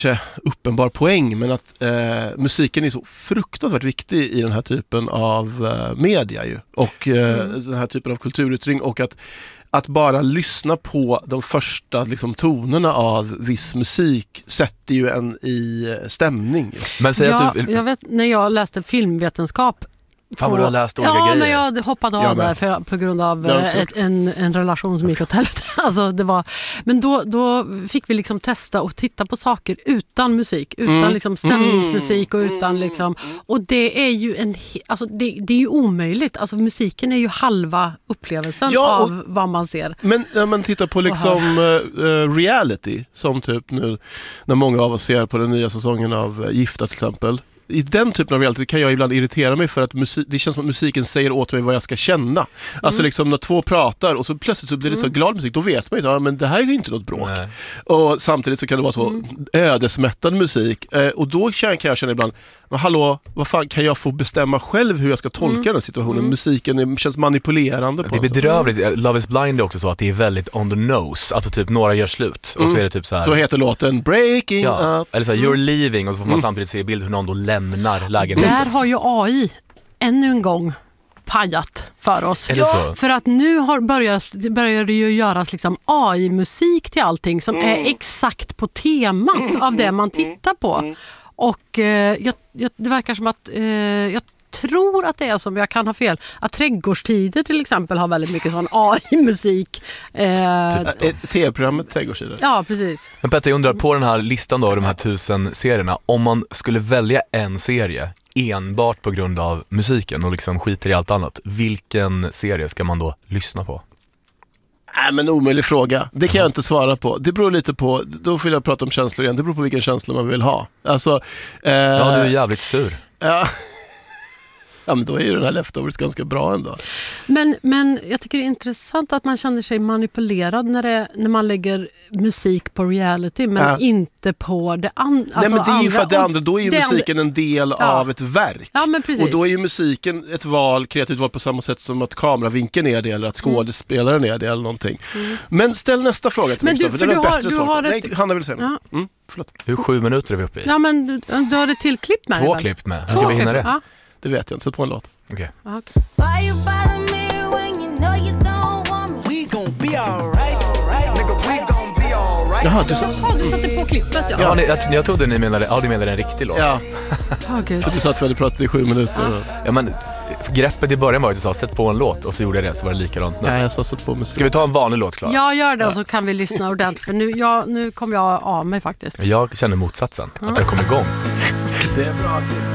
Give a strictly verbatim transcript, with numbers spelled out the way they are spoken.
uppenbar poäng, men att eh, musiken är så fruktansvärt viktig i den här typen av eh, media ju. Och eh, mm. den här typen av kulturyttring, och att Att bara lyssna på de första liksom, tonerna av viss musik sätter ju en i stämning. Men säg ja, att du... jag vet, när jag läste filmvetenskap. Fan vad du har läst olika ja, grejer. Ja, men jag hoppade av där för, på grund av ett, en, en relation som gick åt helvete. Alltså, det var, men då, då fick vi liksom testa och titta på saker utan musik, utan mm. liksom stämningsmusik och utan liksom, och det är ju en, alltså det, det är ju omöjligt. Alltså musiken är ju halva upplevelsen ja, och, av vad man ser. Men när man tittar på liksom uh, reality, som typ nu när många av oss ser på den nya säsongen av uh, Gifta till exempel. I den typen av reality kan jag ibland irritera mig för att musik, det känns som att musiken säger åt mig vad jag ska känna. Mm. Alltså liksom när två pratar och så plötsligt så blir det så glad musik, då vet man ju att ja, men det här är ju inte något bråk. Nej. Och samtidigt så kan det vara så mm. ödesmättad musik. Eh, och då kan jag känna ibland, men hallå, vad fan, kan jag få bestämma själv hur jag ska tolka mm. den situationen? Mm. Musiken är, känns manipulerande. På det är bedrövligt. Love is blind är också så att det är väldigt on the nose. Alltså typ några gör slut och mm. så är det typ så här. Så heter låten Breaking ja. Up. Eller så här, You're leaving, och så får man mm. samtidigt se bild hur någon då lämnar lägenheten. Där har ju A I ännu en gång pajat för oss. Är det så? För att nu har börjat, börjar det ju göras liksom A I-musik till allting som mm. är exakt på temat mm. av det man tittar på. Mm. Och eh, jag, jag, det verkar som att eh, jag tror att det är som, jag kan ha fel, att Trädgårdstider till exempel har väldigt mycket sån A I-musik. Eh, typ, T V-programmet Trädgårdstider. Ja, precis. Men Petter, jag undrar på den här listan då av de här tusen serierna, om man skulle välja en serie enbart på grund av musiken och liksom skiter i allt annat, vilken serie ska man då lyssna på? Nej, men omöjlig fråga. Det kan jag inte svara på. Det beror lite på, då vill jag prata om känslor igen. Det beror på vilken känsla man vill ha. Alltså, eh, ja, du är jävligt sur. Ja. Ja, men då är ju den här Leftovers ganska bra ändå. Men, men jag tycker det är intressant att man känner sig manipulerad när, det, när man lägger musik på reality, men ja. inte på det andra. Alltså nej, men det är ju andra, för att det andra, då är ju musiken andra, en del ja. av ett verk. Ja, men precis. Och då är ju musiken ett val, kreativt val på samma sätt som att kameravinkeln är det, eller att skådespelaren är det, eller någonting. Mm. Men ställ nästa fråga till mig, för, för den är bättre svar. Ett... Nej, Hanna vill säga något. Ja. Mm, förlåt. Hur sju minuter är vi uppe i? Ja, men du, du har det till klipp med. Två klipp med. Ska vi hinna det? Ja. Det vet jag inte, sätt på en låt. Okej. Okay. Okay. Jaha, du, sa... Jaha, du satte på klippet, ja. Ja, ni, jag, jag trodde ni menade, ja, ni menade en riktig låt. Ja. Oh, Gud. För du sa att vi hade pratat i sju minuter. Ja. ja, men greppet i början var att du sa, sätt på en låt, och så gjorde jag det, så var det likadant nu. Nej, jag sa sätt på musik. Ska vi ta en vanlig låt, Klara? Ja, gör det, och så kan vi lyssna ordentligt. För nu, ja, nu kommer jag av mig faktiskt. Jag känner motsatsen, att jag kommer igång. Det är bra.